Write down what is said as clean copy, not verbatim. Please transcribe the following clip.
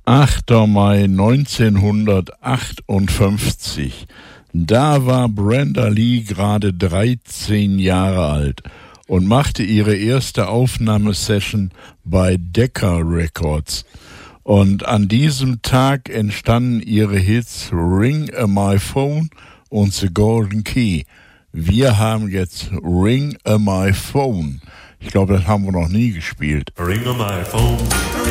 8. Mai 1958. Da war Brenda Lee gerade 13 Jahre alt und machte ihre erste Aufnahmesession bei Decca Records. Und an diesem Tag entstanden ihre Hits Ring a My Phone und The Golden Key. Wir haben jetzt Ring a My Phone. Ich glaube, das haben wir noch nie gespielt. Ring a My Phone.